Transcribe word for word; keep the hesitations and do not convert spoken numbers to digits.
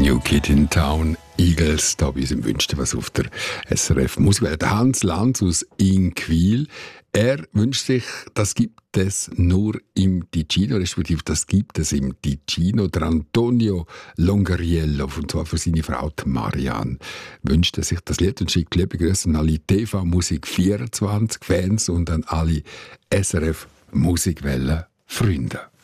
New Kid in Town, Eagles, da bei uns im Wünschen was auf der S R F Musikwelt. Hans Lanz aus Inquil, er wünscht sich, das gibt es nur im Ticino, respektive das gibt es im Ticino. Der Antonio Longariello, und zwar für seine Frau Marianne, wünscht er sich das Lied und schickt liebe Grüße an alle T V Musik vierundzwanzig Fans und an alle S R F Musikwellen Freunde.